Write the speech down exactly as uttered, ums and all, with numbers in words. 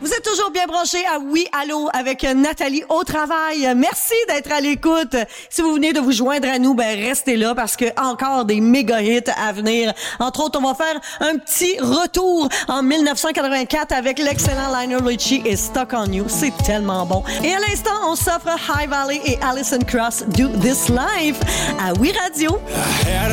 Vous êtes toujours bien branchés à Oui Allô avec Nathalie au travail. Merci d'être à l'écoute. Si vous venez de vous joindre à nous, ben restez là parce que encore des méga hits à venir. Entre autres, on va faire un petit retour en dix-neuf cent quatre-vingt-quatre avec l'excellent Lionel Richie et Stuck on You. C'est tellement bon. Et à l'instant, on s'offre High Valley et Alison Krauss Do This Live à Oui Radio. I had